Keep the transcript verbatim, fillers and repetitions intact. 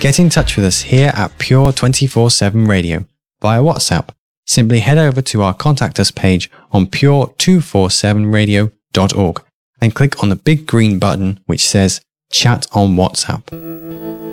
Get in touch with us here at Pure twenty-four seven Radio via WhatsApp. Simply head over to our Contact Us page on pure two forty-seven radio dot org and click on the big green button which says Chat on WhatsApp.